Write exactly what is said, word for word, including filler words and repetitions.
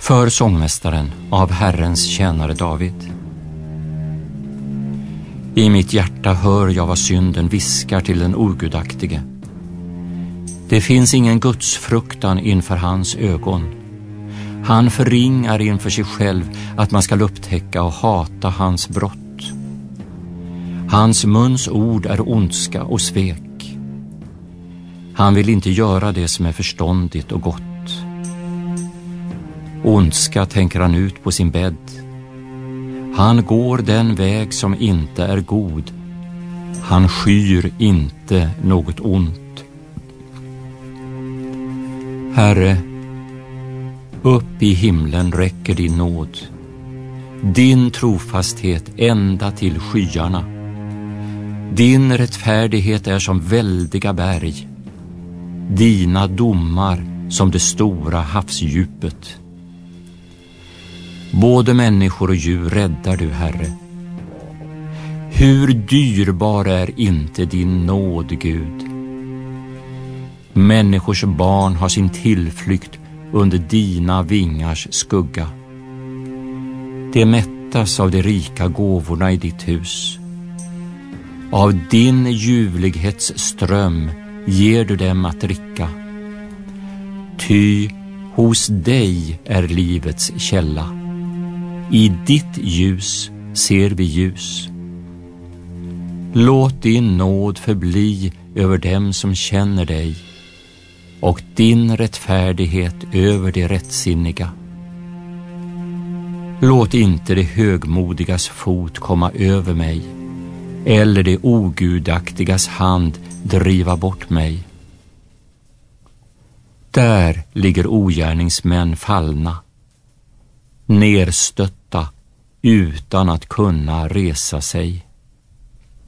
För sångmästaren av Herrens tjänare David. I mitt hjärta hör jag vad synden viskar till den ogudaktige. Det finns ingen gudsfruktan inför hans ögon. Han förringar inför sig själv att man ska upptäcka och hata hans brott. Hans muns ord är ondska och svek. Han vill inte göra det som är förståndigt och gott. Ondska tänker han ut på sin bädd. Han går den väg som inte är god. Han skyr inte något ont. Herre, upp i himlen räcker din nåd. Din trofasthet ända till skyarna. Din rättfärdighet är som väldiga berg. Dina domar som det stora havsdjupet. Både människor och djur räddar du, Herre. Hur dyrbar är inte din nåd, Gud. Människors barn har sin tillflykt under dina vingars skugga. Det mättas av de rika gåvorna i ditt hus. Av din ljuvlighetsström ger du dem att dricka. Ty hos dig är livets källa. I ditt ljus ser vi ljus. Låt din nåd förbli över dem som känner dig och din rättfärdighet över de rättsinniga. Låt inte det högmodigas fot komma över mig eller det ogudaktigas hand driva bort mig. Där ligger ogärningsmän fallna, nerstötta utan att kunna resa sig.